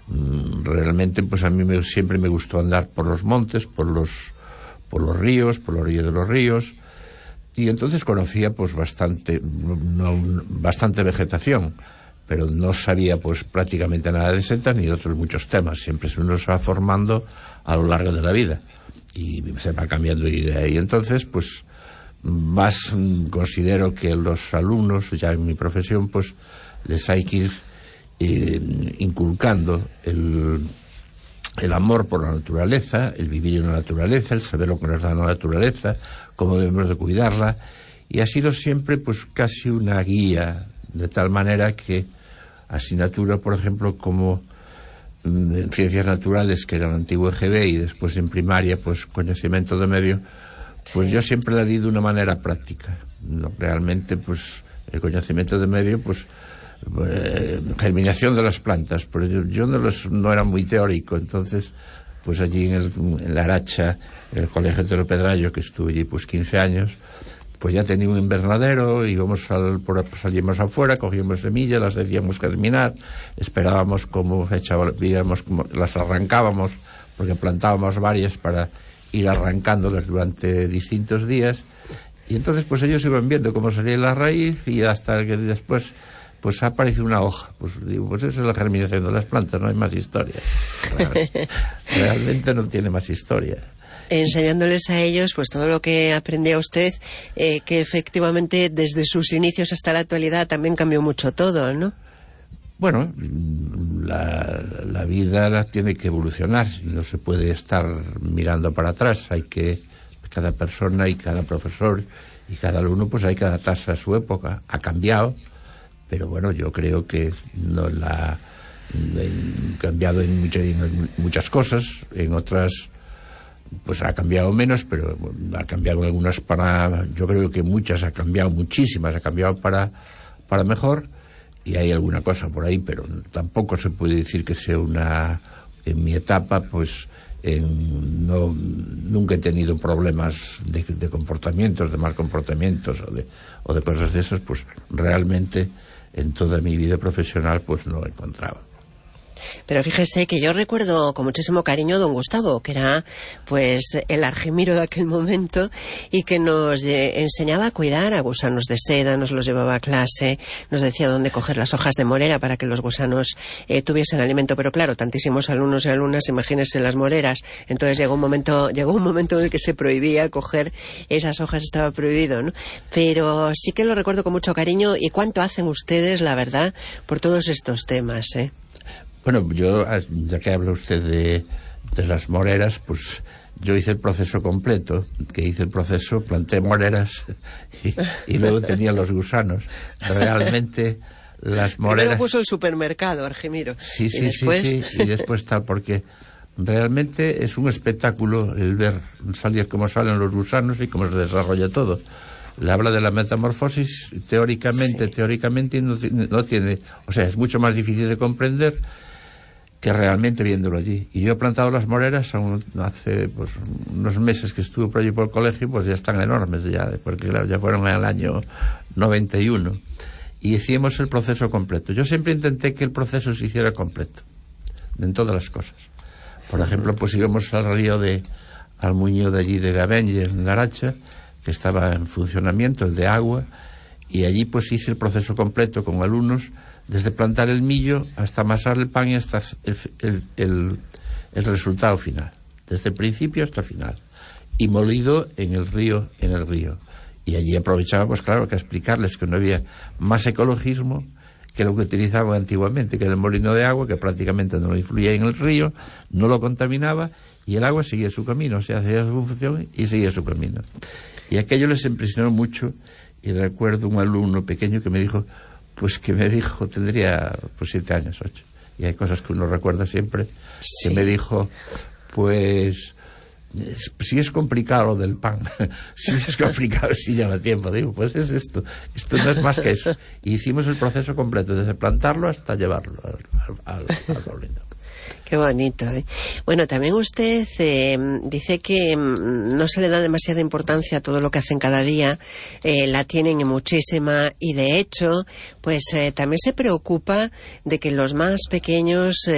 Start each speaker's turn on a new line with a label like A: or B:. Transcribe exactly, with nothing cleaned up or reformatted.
A: Realmente, pues a mí me, siempre me gustó andar por los montes, por los por los ríos, por la orilla de los ríos, y entonces conocía pues bastante no, bastante vegetación, pero no sabía pues prácticamente nada de setas ni de otros muchos temas. Siempre uno se va formando a lo largo de la vida y se va cambiando de idea, y entonces pues más considero que los alumnos, ya en mi profesión, pues les hay que ir eh, inculcando el el amor por la naturaleza, el vivir en la naturaleza, el saber lo que nos da la naturaleza, cómo debemos de cuidarla, y ha sido siempre pues casi una guía, de tal manera que asignatura, por ejemplo, como en ciencias naturales, que era el antiguo E G B, y después en primaria pues conocimiento de medio, pues sí, yo siempre la di de una manera práctica. No, realmente pues el conocimiento de medio pues Eh, germinación de las plantas, pero yo, yo no, los, no era muy teórico. Entonces pues allí en, el, en la Aracha, en el colegio de Pedrallo, que estuve allí pues quince años, pues ya tenía un invernadero, íbamos al, por, salíamos afuera, cogíamos semillas, las hacíamos germinar, esperábamos como echábamos, como las arrancábamos, porque plantábamos varias para ir arrancándolas durante distintos días, y entonces pues ellos iban viendo cómo salía la raíz, y hasta que después pues aparece una hoja. Pues digo, pues eso es la germinación de las plantas, no hay más historia. Realmente, realmente no tiene más historia.
B: Enseñándoles a ellos pues todo lo que aprendió usted, eh, que efectivamente desde sus inicios hasta la actualidad también cambió mucho todo, ¿no?
A: Bueno, la, la vida la tiene que evolucionar, no se puede estar mirando para atrás. Hay que, cada persona y cada profesor y cada alumno, pues hay que adaptarse a su época. Ha cambiado, pero bueno, yo creo que no la ha cambiado en muchas, en muchas cosas, en otras pues ha cambiado menos, pero ha cambiado algunas para, yo creo que muchas ha cambiado, muchísimas ha cambiado para, para mejor, y hay alguna cosa por ahí, pero tampoco se puede decir que sea una, en mi etapa pues en, no, nunca he tenido problemas de, de comportamientos, de mal comportamientos o de, o de cosas de esas, pues realmente en toda mi vida profesional pues no he encontrado.
B: Pero fíjese que yo recuerdo con muchísimo cariño a don Gustavo, que era pues el argimiro de aquel momento, y que nos eh, enseñaba a cuidar a gusanos de seda, nos los llevaba a clase, nos decía dónde coger las hojas de morera para que los gusanos eh, tuviesen alimento. Pero claro, tantísimos alumnos y alumnas, imagínense las moreras. Entonces llegó un momento, llegó un momento en el que se prohibía coger esas hojas, estaba prohibido, ¿no? Pero sí que lo recuerdo con mucho cariño. ¿Y cuánto hacen ustedes, la verdad, por todos estos temas, eh?
A: Bueno, yo, ya que habla usted de, de las moreras, pues yo hice el proceso completo, que hice el proceso, planté moreras y, y luego tenía los gusanos. Realmente las moreras...
B: Primero puso el supermercado, Argimiro.
A: Sí, sí,
B: y después...
A: sí, sí, y después tal, porque realmente es un espectáculo el ver salir cómo salen los gusanos y cómo se desarrolla todo. Le habla de la metamorfosis, teóricamente, sí. teóricamente no, no tiene... O sea, es mucho más difícil de comprender que realmente viéndolo allí. Y yo he plantado las moreras aún hace pues unos meses que estuve por allí por el colegio, pues ya están enormes ya, porque ya fueron en el año noventa y uno, y hicimos el proceso completo. Yo siempre intenté que el proceso se hiciera completo en todas las cosas. Por ejemplo, pues íbamos al río de Almuño de allí de Gavenge, en la Aracha, que estaba en funcionamiento, el de agua, y allí pues hice el proceso completo con alumnos, desde plantar el millo hasta amasar el pan y hasta el, el, el, el resultado final, desde el principio hasta el final, y molido en el río, en el río. Y allí aprovechábamos, claro, que a explicarles que no había más ecologismo que lo que utilizaban antiguamente, que era el molino de agua, que prácticamente no influía en el río, no lo contaminaba, y el agua seguía su camino, o sea, hacía su función y seguía su camino. Y aquello les impresionó mucho, y recuerdo un alumno pequeño que me dijo, pues que me dijo, tendría pues siete años, ocho, y hay cosas que uno recuerda siempre, sí. Que me dijo, pues, si es complicado lo del pan, si es complicado, si lleva tiempo, digo, pues es esto, esto no es más que eso. Y hicimos el proceso completo, desde plantarlo hasta llevarlo al, al, al molino.
B: Qué bonito, ¿eh? Bueno, también usted eh, dice que no se le da demasiada importancia a todo lo que hacen cada día, eh, la tienen muchísima, y de hecho, pues eh, también se preocupa de que los más pequeños... Eh,